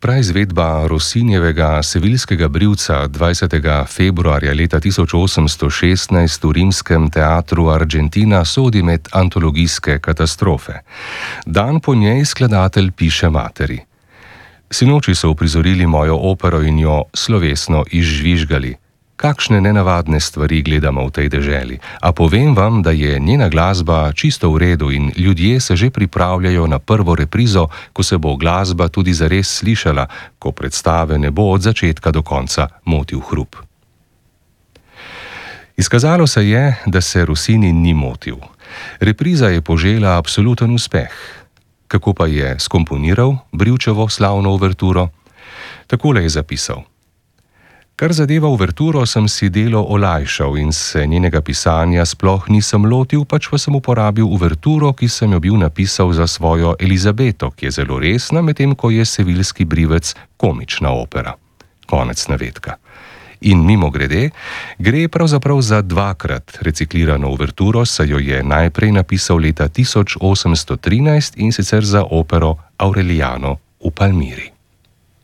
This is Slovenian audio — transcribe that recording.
Praizvedba Rossinijevega Seviljskega brivca 20. februarja leta 1816 v rimskem teatru Argentina sodi med antologijske katastrofe. Dan po njej skladatelj piše materi: Sinoči so uprizorili mojo opero in jo slovesno izžvižgali. Kakšne nenavadne stvari gledamo v tej deželi, a povem vam, da je njena glasba čisto v redu in ljudje se že pripravljajo na prvo reprizo, ko se bo glasba tudi zares slišala, ko predstave ne bo od začetka do konca motil hrup. Izkazalo se je, da se Rossini ni motil. Repriza je požela absoluten uspeh. Kako pa je skomponiral Brivčevo slavno uverturo? Takole je zapisal: Kar zadeva uverturo, sem si delo olajšal in se njenega pisanja sploh nisem lotil, pač pa sem uporabil uverturo, ki sem jo bil napisal za svojo Elizabeto, ki je zelo resna, medtem ko je Seviljski brivec komična opera. Konec navedka. In mimogrede, gre pravzaprav za dvakrat reciklirano uverturo, saj jo je najprej napisal leta 1813 in sicer za opero Aureliano v Palmiri.